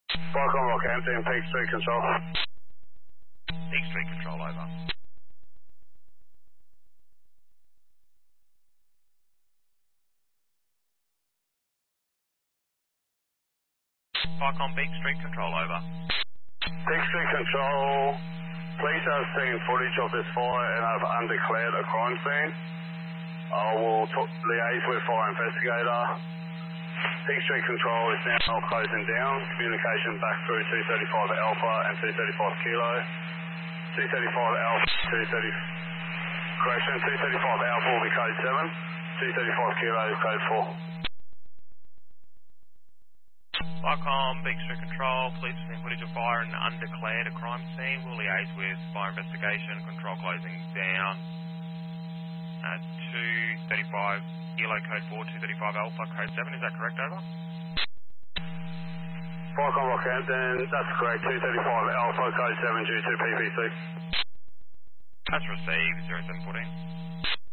Falcon Rockhampton, Peak Street Control. Peak Street Control, over. Falcon Peak Street Control, over. Peak Street Control, police have seen footage of this fire and have undeclared a crime scene. I will liaise with fire investigator. Peak Street Control is now closing down. Communication back through 235 Alpha and 235 Kilo. 235 Alpha, 235 Alpha will be code 7. 235 Kilo is code 4. Falcon Peak Street Control, police have seen footage of fire and undeclared a crime scene. We'll liaise with fire investigation. Control closing down at 235 Kilo, code 4, 235 Alpha, code 7. Is that correct, over? Falcon Rockhampton, that's correct. 235 Alpha, code 7 due to PPC. That's received, 0714.